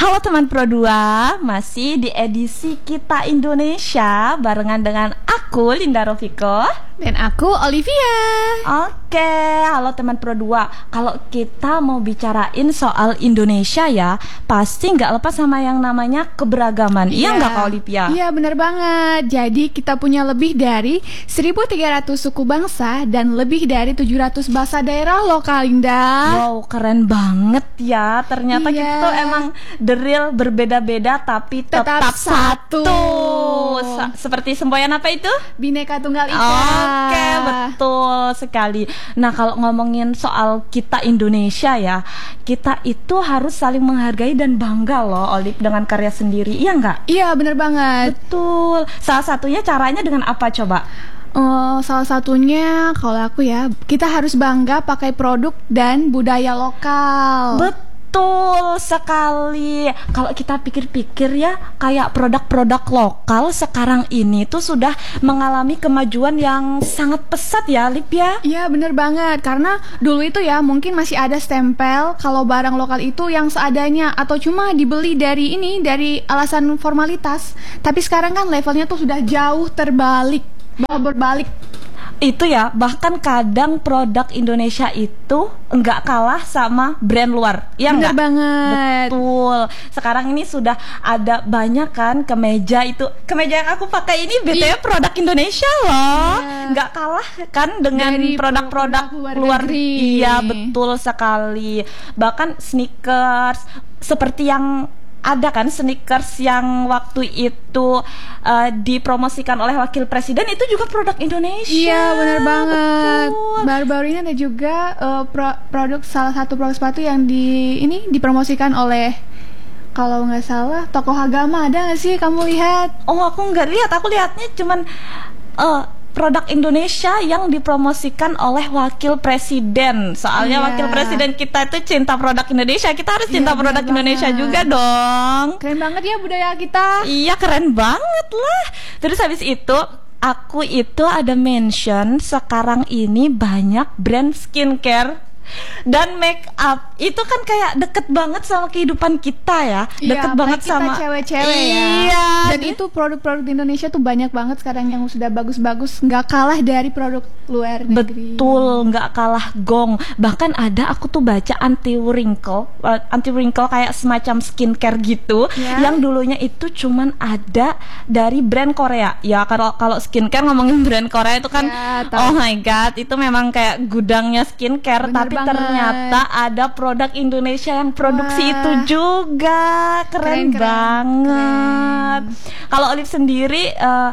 Halo teman Pro 2, masih di edisi Kita Indonesia barengan dengan aku Linda Rofiko dan aku Olivia. Oke, halo teman Pro 2. Kalau kita mau bicarain soal Indonesia ya, pasti nggak lepas sama yang namanya keberagaman. Iya nggak Kak Olivia? Iya benar banget. Jadi kita punya lebih dari 1.300 suku bangsa dan lebih dari 700 bahasa daerah loh Kak Linda. Wow, keren banget ya. Ternyata Iya. kita tuh emang the real berbeda-beda tapi tetap satu. Seperti semboyan apa itu? Bhinneka Tunggal Ika. Oke, betul sekali. Nah, kalau ngomongin soal kita Indonesia ya, kita itu harus saling menghargai dan bangga loh, Olive, dengan karya sendiri. Iya nggak? Iya benar banget. Betul. Salah satunya caranya dengan apa coba? Salah satunya kalau aku ya, kita harus bangga pakai produk dan budaya lokal. Betul sekali. Kalau kita pikir-pikir ya, kayak produk-produk lokal sekarang ini tuh sudah mengalami kemajuan yang sangat pesat ya, Lip ya. Iya bener banget, karena dulu itu ya mungkin masih ada stempel kalau barang lokal itu yang seadanya atau cuma dibeli dari alasan formalitas. Tapi sekarang kan levelnya tuh sudah jauh berbalik. Itu ya, bahkan kadang produk Indonesia itu enggak kalah sama brand luar. Ya Bener enggak? banget. Betul. Sekarang ini sudah ada banyak kan kemeja itu. Kemeja yang aku pakai ini BTW produk Indonesia loh. Enggak kalah kan dengan Dari produk-produk luar. negeri. Iya, betul sekali. Bahkan sneakers seperti yang ada kan sneakers yang waktu itu dipromosikan oleh wakil presiden itu juga produk Indonesia. Iya benar banget. Betul. Baru-baru ini ada juga salah satu produk sepatu yang dipromosikan oleh, kalau nggak salah, tokoh agama. Ada nggak sih kamu lihat? Oh, aku nggak lihat. Aku lihatnya cuman produk Indonesia yang dipromosikan oleh wakil presiden. Soalnya Iya. wakil presiden kita itu cinta produk Indonesia. Kita harus cinta Iya, produk benar Indonesia banget. juga dong. Keren banget ya budaya kita. Iya, keren banget lah. Terus habis itu aku itu ada mention sekarang ini banyak brand skincare dan make up itu kan kayak deket banget sama kehidupan kita ya, deket Iya, banget kita sama cewek-cewek ya. Iya. Dan itu produk-produk di Indonesia tuh banyak banget sekarang yang sudah bagus-bagus, nggak kalah dari produk luar negeri. Betul, nggak kalah gong. Bahkan ada aku tuh baca anti wrinkle kayak semacam skincare gitu, Ya. yang dulunya itu cuman ada dari brand Korea. Ya kalau skincare ngomongin brand Korea itu kan, Ya, tahu. oh my god, itu memang kayak gudangnya skincare. Bener Tapi banget. ternyata ada produk Indonesia yang produksi Wah. itu juga. Keren Keren. banget. Kalau Olive sendiri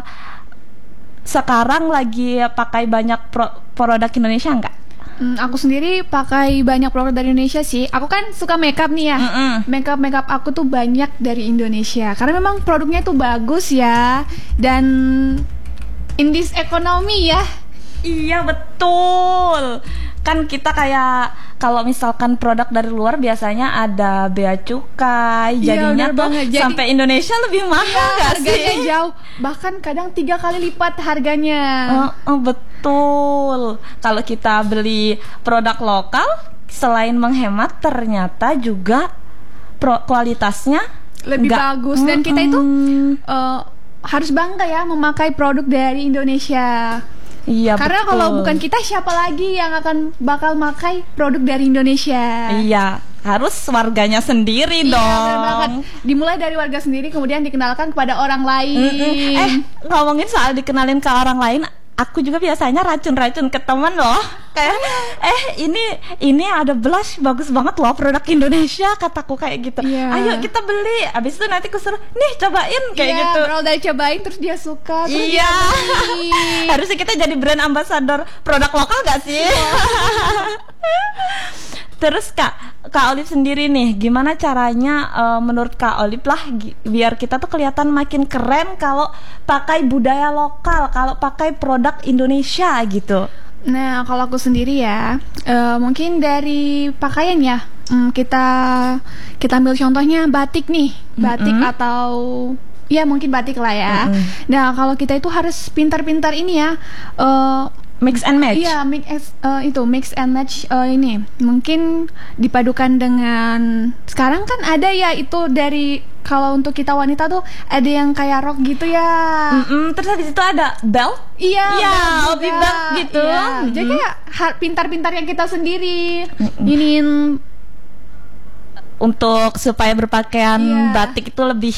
sekarang lagi pakai banyak produk Indonesia enggak? Aku sendiri pakai banyak produk dari Indonesia sih. Aku kan suka makeup nih ya. Makeup aku tuh banyak dari Indonesia karena memang produknya tuh bagus ya. Dan in this economy ya. Iya, betul. Kan kita kayak kalau misalkan produk dari luar biasanya ada bea cukai, Iya, jadinya bener tuh banget. Jadi- sampai Indonesia lebih mahal nggak Harganya sih? jauh, bahkan kadang 3 kali lipat harganya. Betul. Kalau kita beli produk lokal, selain menghemat, ternyata juga kualitasnya Lebih nggak- bagus dan kita itu harus bangga ya memakai produk dari Indonesia. Iya, Karena betul. kalau bukan kita, siapa lagi yang akan bakal makai produk dari Indonesia? Iya, harus warganya sendiri Iya, dong. bener banget. Dimulai dari warga sendiri, kemudian dikenalkan kepada orang lain. Ngomongin soal dikenalin ke orang lain, aku juga biasanya racun-racun ke teman loh. Kayak ini ada blush bagus banget loh, produk Indonesia, kataku kayak gitu. Iya. Ayo kita beli. Abis itu nanti kusuruh, nih cobain kayak Iya, gitu. berawal dari cobain terus dia suka, terus Iya. dia beli. Harusnya kita jadi brand ambassador produk lokal gak sih? Terus Kak Olive sendiri nih, gimana caranya menurut Kak Olive lah biar kita tuh kelihatan makin keren kalau pakai budaya lokal, kalau pakai produk Indonesia gitu. Nah, kalau aku sendiri ya, mungkin dari pakaian ya, kita ambil contohnya batik nih, batik atau ya mungkin batik lah ya. Nah, kalau kita itu harus pintar-pintar ini ya, Mix and match. Iya, mix and match ini mungkin dipadukan dengan sekarang kan ada ya itu dari kalau untuk kita wanita tuh ada yang kayak rok gitu ya. Terus habis itu ada belt. Iya, obi belt gitu. Iya. Jadi kayak pintar-pintar yang kita sendiri iniin untuk supaya berpakaian batik itu lebih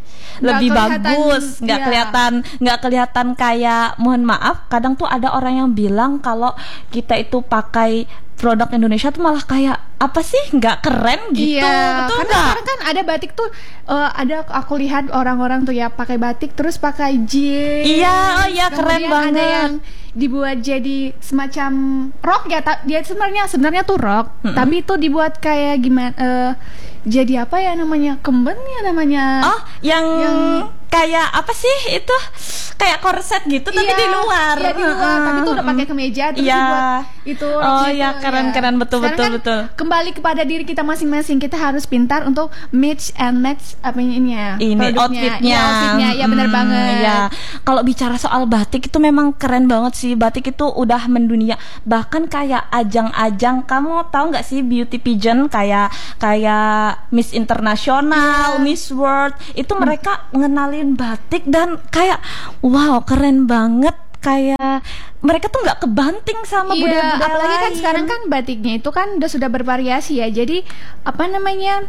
bagus, nggak kelihatan kayak, mohon maaf, kadang tuh ada orang yang bilang kalau kita itu pakai produk Indonesia tuh malah kayak apa sih, nggak keren gitu. Iya, betul karena nggak? sekarang kan ada batik tuh ada aku lihat orang-orang tuh ya pakai batik terus pakai jeans. Iya, keren Kemudian banget. ada yang dibuat jadi semacam rok ya, dia sebenarnya tuh rok, tapi itu dibuat kayak gimana? Jadi apa ya namanya, kemben ya namanya? Oh, yang kayak apa sih itu? Kayak korset gitu tapi di luar. Iya, di luar, tapi itu udah pakai kemeja terus dibuat itu. Oh gitu, ya, keren betul. Kembali kepada diri kita masing-masing, kita harus pintar untuk mix and match apa ini ya? Ini outfitnya. Ya benar banget. Ya, kalau bicara soal batik itu memang keren banget sih. Batik itu udah mendunia. Bahkan kayak ajang-ajang, kamu tahu nggak sih beauty pageant kayak Miss Internasional, Miss World, itu mereka ngenalin batik dan kayak wow, keren banget. Kayak mereka tuh nggak kebanting sama budaya-budaya apalagi kan lain. sekarang kan batiknya itu kan sudah bervariasi ya. Jadi apa namanya,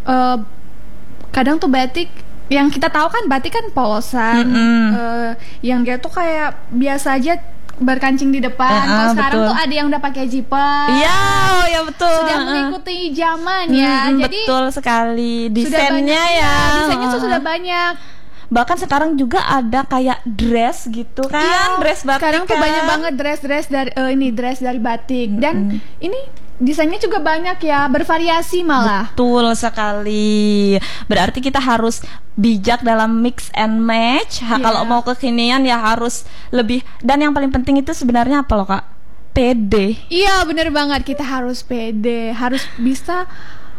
kadang tuh batik yang kita tahu kan batik kan polosan, yang dia tuh kayak biasa aja berkancing di depan. Kalau sekarang betul. tuh ada yang udah pakai zipper. Iya, ya betul. Sudah mengikuti zaman ya. Jadi betul sekali. Desainnya desainnya tuh sudah banyak. Bahkan sekarang juga ada kayak dress gitu kan, dress batik. Sekarang tuh kan. banyak banget dress dari batik dan ini desainnya juga banyak ya, bervariasi malah. Betul sekali. Berarti kita harus bijak dalam mix and match. Kalau mau kekinian ya harus lebih. Dan yang paling penting itu sebenarnya apa loh Kak? Pede. Iya bener banget, kita harus pede, harus bisa,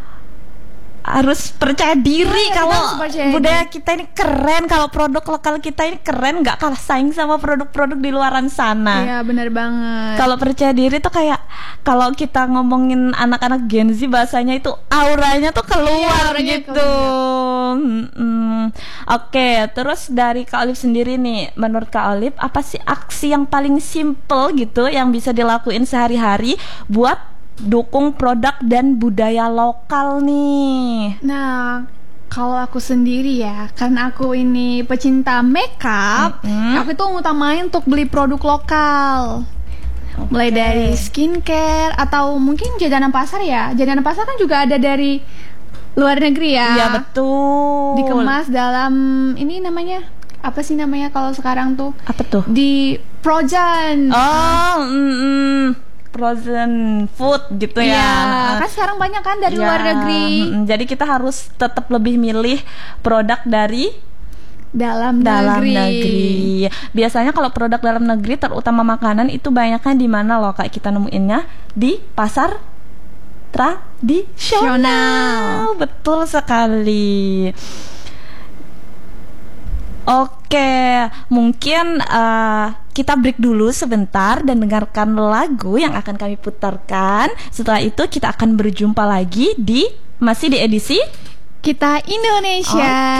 harus percaya diri kalau harus percaya budaya kita ini keren, kalau produk lokal kita ini keren, nggak kalah saing sama produk-produk di luaran sana. Iya bener banget. Kalau percaya diri tuh kayak kalau kita ngomongin anak-anak Gen Z bahasanya itu auranya tuh keluar gitu. Oke, terus dari Kak Olive sendiri nih, menurut Kak Olive apa sih aksi yang paling simple gitu yang bisa dilakuin sehari-hari buat dukung produk dan budaya lokal nih? Nah, kalau aku sendiri ya, karena aku ini pecinta makeup, aku tuh ngutamain untuk beli produk lokal. Mulai dari skincare atau mungkin jajanan pasar ya. Jajanan pasar kan juga ada dari luar negeri ya. Iya betul. Dikemas dalam ini namanya apa sih namanya kalau sekarang tuh? Apa tuh? Di frozen. Oh, frozen food gitu ya. Iya, kan sekarang banyak kan dari luar negeri. Jadi kita harus tetap lebih milih produk dari dalam negeri. Biasanya kalau produk dalam negeri terutama makanan itu banyaknya di mana loh Kak, kita nemuinnya di pasar tradisional. Betul sekali. Oke, mungkin kita break dulu sebentar dan dengarkan lagu yang akan kami putarkan. Setelah itu kita akan berjumpa lagi masih di edisi Kita Indonesia.